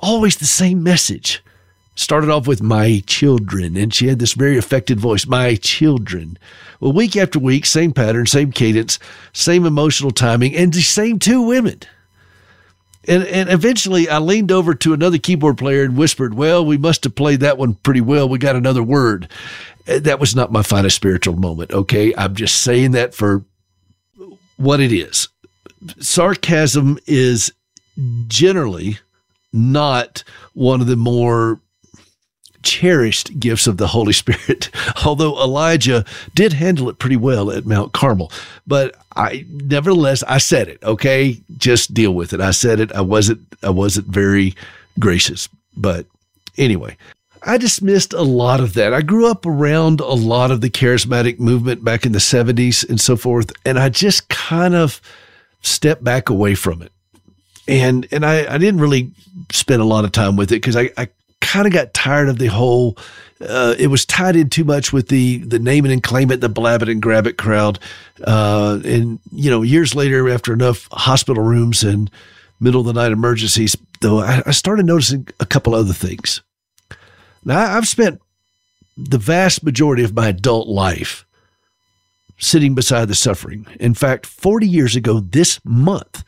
always the same message. Started off with "my children," and she had this very affected voice, "my children." Well, week after week, same pattern, same cadence, same emotional timing, and the same two women. And eventually I leaned over to another keyboard player and whispered, "Well, we must have played that one pretty well. We got another word." That was not my finest spiritual moment, okay? I'm just saying that for what it is. Sarcasm is generally not one of the more cherished gifts of the Holy Spirit, although Elijah did handle it pretty well at Mount Carmel. But nevertheless, I said it, okay? Just deal with it. I said it. I wasn't very gracious. But anyway, I dismissed a lot of that. I grew up around a lot of the charismatic movement back in the 70s and so forth, and I just kind of stepped back away from it. And I didn't really spend a lot of time with it because I kind of got tired of the whole, it was tied in too much with the name it and claim it, the blab it and grab it crowd. And, years later, after enough hospital rooms and middle of the night emergencies, though, I started noticing a couple other things. Now, I've spent the vast majority of my adult life sitting beside the suffering. In fact, 40 years ago this month,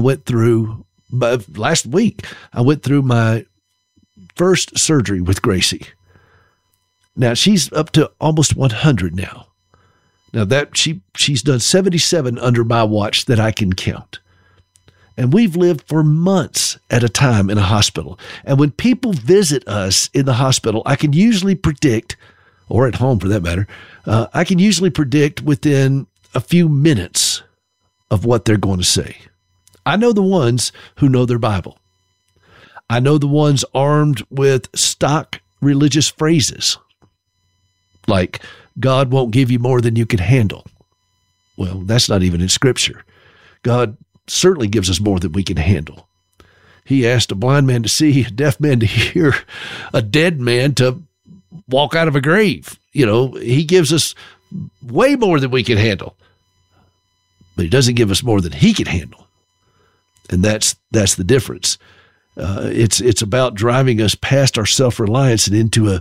last week, I went through my first surgery with Gracie. Now, she's up to almost 100 now. Now, that she's done 77 under my watch that I can count. And we've lived for months at a time in a hospital. And when people visit us in the hospital, I can usually predict, or at home for that matter, I can usually predict within a few minutes of what they're going to say. I know the ones who know their Bible. I know the ones armed with stock religious phrases like, "God won't give you more than you can handle." Well, that's not even in Scripture. God certainly gives us more than we can handle. He asked a blind man to see, a deaf man to hear, a dead man to walk out of a grave. He gives us way more than we can handle, but he doesn't give us more than he can handle. And that's the difference. It's about driving us past our self-reliance and into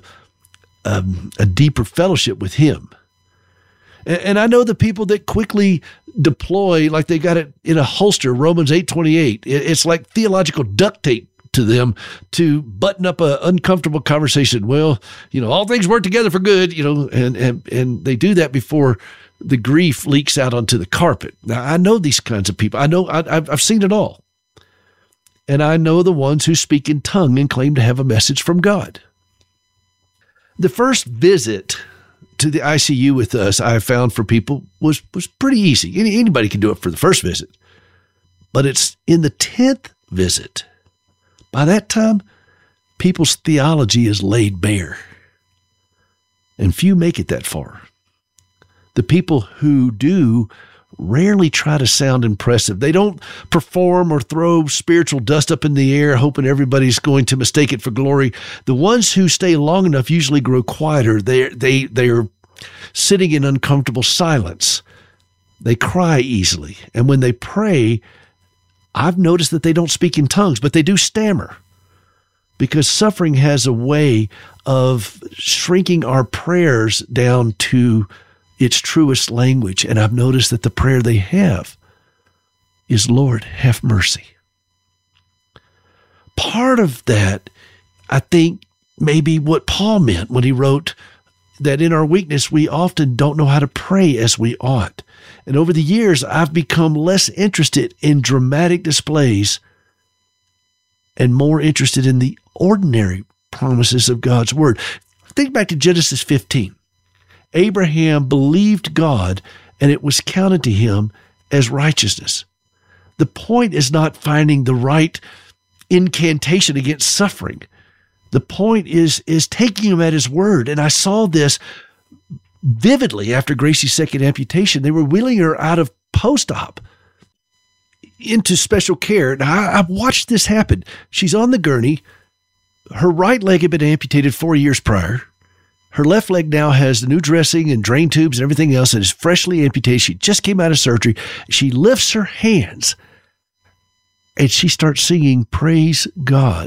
a deeper fellowship with him. And I know the people that quickly deploy, like they got it in a holster, Romans 8:28. It's like theological duct tape to them to button up an uncomfortable conversation. Well, all things work together for good, and they do that before the grief leaks out onto the carpet. Now, I know these kinds of people. I know I've seen it all. And I know the ones who speak in tongue and claim to have a message from God. The first visit to the ICU with us, I found for people was pretty easy. Anybody can do it for the first visit. But it's in the 10th visit. By that time, people's theology is laid bare. And few make it that far. The people who do rarely try to sound impressive. They don't perform or throw spiritual dust up in the air, hoping everybody's going to mistake it for glory. The ones who stay long enough usually grow quieter. They're sitting in uncomfortable silence. They cry easily. And when they pray, I've noticed that they don't speak in tongues, but they do stammer. Because suffering has a way of shrinking our prayers down to its truest language. And I've noticed that the prayer they have is, "Lord, have mercy." Part of that, I think, may be what Paul meant when he wrote that in our weakness, we often don't know how to pray as we ought. And over the years, I've become less interested in dramatic displays and more interested in the ordinary promises of God's word. Think back to Genesis 15. Abraham believed God, and it was counted to him as righteousness. The point is not finding the right incantation against suffering. The point is taking him at his word. And I saw this vividly after Gracie's second amputation. They were wheeling her out of post-op into special care. Now, I've watched this happen. She's on the gurney. Her right leg had been amputated 4 years prior. Her left leg now has the new dressing and drain tubes and everything else and is freshly amputated. She just came out of surgery. She lifts her hands and she starts singing, "Praise God,